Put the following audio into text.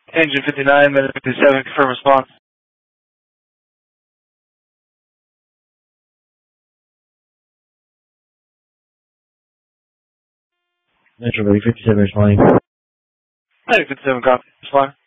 Engine 59, minute 57, confirm response. Metro 57 responding. Minute 57, copy. Respond.